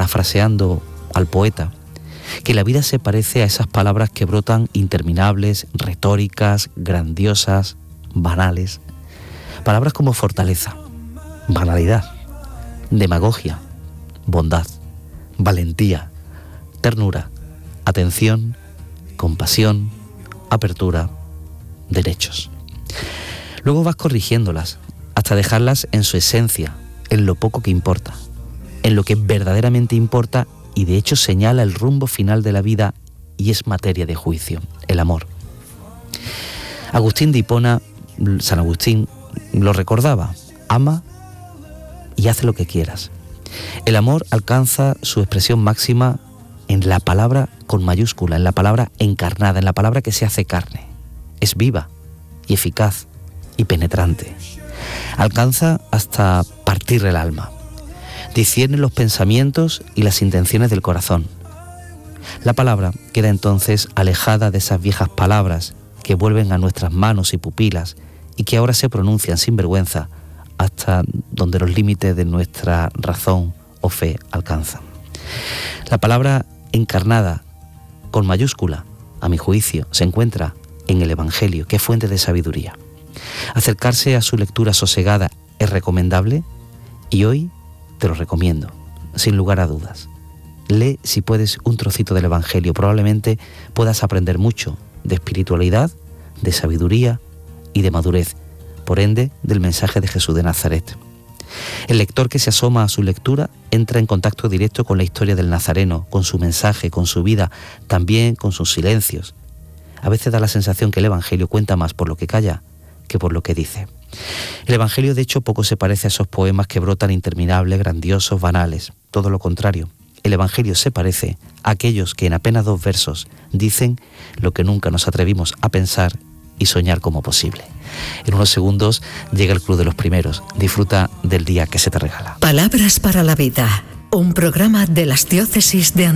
parafraseando al poeta, que la vida se parece a esas palabras que brotan interminables, retóricas, grandiosas, banales. Palabras como fortaleza, banalidad, demagogia, bondad, valentía, ternura, atención, compasión, apertura, derechos. Luego vas corrigiéndolas hasta dejarlas en su esencia, en lo poco que importa, en lo que verdaderamente importa y de hecho señala el rumbo final de la vida y es materia de juicio, el amor. Agustín de Hipona, San Agustín, lo recordaba: ama y haz lo que quieras. El amor alcanza su expresión máxima en la palabra con mayúscula, en la palabra encarnada, en la palabra que se hace carne. Es viva y eficaz y penetrante. Alcanza hasta partir el alma. Discierne los pensamientos y las intenciones del corazón. La palabra queda entonces alejada de esas viejas palabras que vuelven a nuestras manos y pupilas y que ahora se pronuncian sin vergüenza hasta donde los límites de nuestra razón o fe alcanzan. La palabra encarnada, con mayúscula, a mi juicio, se encuentra en el Evangelio, que es fuente de sabiduría. Acercarse a su lectura sosegada es recomendable y hoy te lo recomiendo, sin lugar a dudas. Lee, si puedes, un trocito del Evangelio. Probablemente puedas aprender mucho de espiritualidad, de sabiduría y de madurez, por ende, del mensaje de Jesús de Nazaret. El lector que se asoma a su lectura entra en contacto directo con la historia del Nazareno, con su mensaje, con su vida, también con sus silencios. A veces da la sensación que el Evangelio cuenta más por lo que calla que por lo que dice. El Evangelio, de hecho, poco se parece a esos poemas que brotan interminables, grandiosos, banales. Todo lo contrario. El Evangelio se parece a aquellos que en apenas 2 versos dicen lo que nunca nos atrevimos a pensar y soñar como posible. En unos segundos llega el Club de los Primeros. Disfruta del día que se te regala. Palabras para la vida, un programa de las diócesis de